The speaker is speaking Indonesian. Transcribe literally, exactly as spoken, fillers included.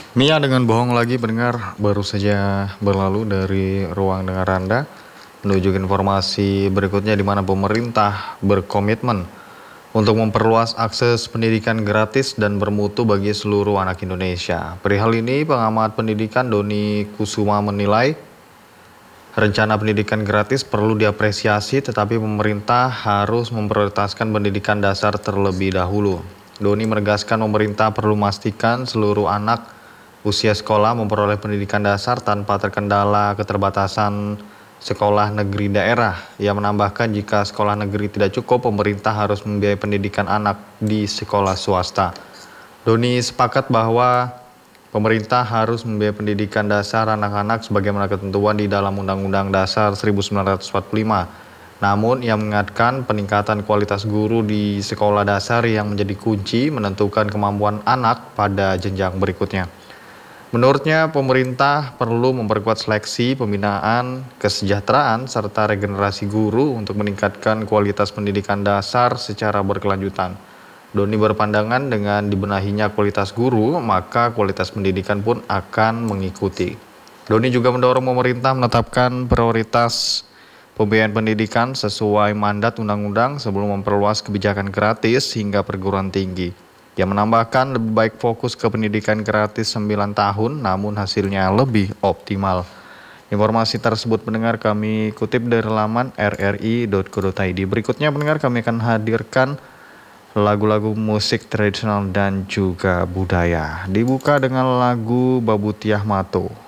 Mia dengan bohong lagi pendengar baru saja berlalu dari ruang dengar Anda menuju ke informasi berikutnya di mana pemerintah berkomitmen untuk memperluas akses pendidikan gratis dan bermutu bagi seluruh anak Indonesia. Perihal ini pengamat pendidikan Doni Kusuma menilai rencana pendidikan gratis perlu diapresiasi tetapi pemerintah harus memprioritaskan pendidikan dasar terlebih dahulu. Doni menegaskan pemerintah perlu memastikan seluruh anak usia sekolah memperoleh pendidikan dasar tanpa terkendala keterbatasan sekolah negeri daerah. Ia menambahkan jika sekolah negeri tidak cukup, pemerintah harus membiayai pendidikan anak di sekolah swasta. Doni sepakat bahwa pemerintah harus membiayai pendidikan dasar anak-anak sebagaimana ketentuan di dalam Undang-Undang Dasar seribu sembilan ratus empat puluh lima. Namun, ia mengingatkan peningkatan kualitas guru di sekolah dasar yang menjadi kunci menentukan kemampuan anak pada jenjang berikutnya. Menurutnya, pemerintah perlu memperkuat seleksi, pembinaan, kesejahteraan, serta regenerasi guru untuk meningkatkan kualitas pendidikan dasar secara berkelanjutan. Doni berpandangan dengan dibenahinya kualitas guru, maka kualitas pendidikan pun akan mengikuti. Doni juga mendorong pemerintah menetapkan prioritas pembiayaan pendidikan sesuai mandat undang-undang sebelum memperluas kebijakan gratis hingga perguruan tinggi. Ia menambahkan lebih baik fokus ke pendidikan gratis sembilan tahun namun hasilnya lebih optimal. Informasi tersebut pendengar kami kutip dari laman r r i dot co dot i d. Berikutnya pendengar kami akan hadirkan lagu-lagu musik tradisional dan juga budaya. Dibuka dengan lagu Babutiah Mato.